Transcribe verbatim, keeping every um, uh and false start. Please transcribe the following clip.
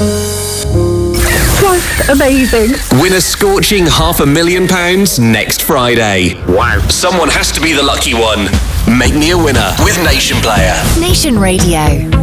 Just amazing. Win a scorching half a million pounds next Friday. Wow. Someone has to be the lucky one. Make me a winner with Nation Player. Nation Radio.